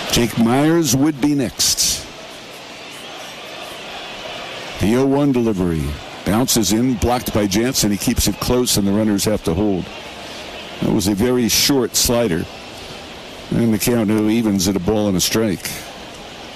Jake Myers would be next. The 0-1 delivery. Bounces in, blocked by Jansen. He keeps it close, and the runners have to hold. That was a very short slider. And the count now evens at a ball and a strike.